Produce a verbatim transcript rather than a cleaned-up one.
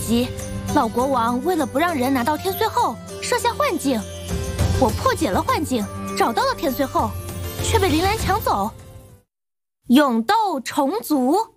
袭，老国王为了不让人拿到天穗后，设下幻境。我破解了幻境，找到了天穗后，却被铃兰抢走。勇斗重组。